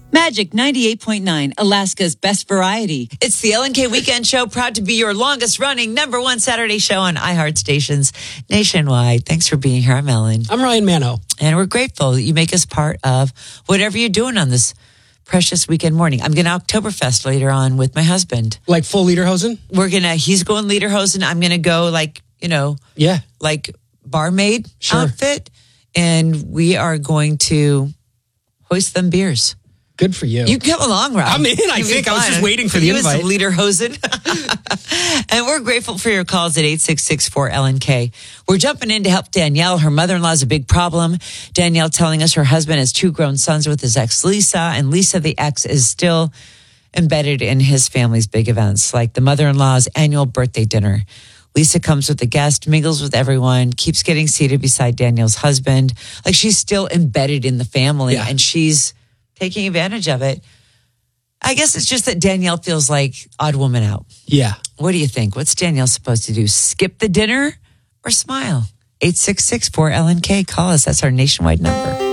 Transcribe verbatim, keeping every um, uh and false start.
Magic ninety-eight point nine, Alaska's best variety. It's the Ellen K Weekend Show, proud to be your longest running number one Saturday show on iHeart stations nationwide. Thanks for being here. I'm Ellen. I'm Ryan Manno. And we're grateful that you make us part of whatever you're doing on this precious weekend morning. I'm going to Oktoberfest later on with my husband. Like full lederhosen? We're going to, he's going lederhosen. I'm going to go like, you know, yeah, like barmaid sure. outfit. And we are going to hoist them beers. Good for you. You come along, Rob. I'm in, I think. I was just waiting for the invite. Lederhosen. And we're grateful for your calls at eight six six four L N K. We're jumping in to help Danielle. Her mother-in-law is a big problem. Danielle telling us her husband has two grown sons with his ex, Lisa. And Lisa, the ex, is still embedded in his family's big events, like the mother-in-law's annual birthday dinner. Lisa comes with a guest, mingles with everyone, keeps getting seated beside Danielle's husband. Like she's still embedded in the family, yeah. and she's taking advantage of it. I guess it's just that Danielle feels like odd woman out. Yeah. What do you think? What's Danielle supposed to do? Skip the dinner or smile? eight six six four L N K. Call us. That's our nationwide number.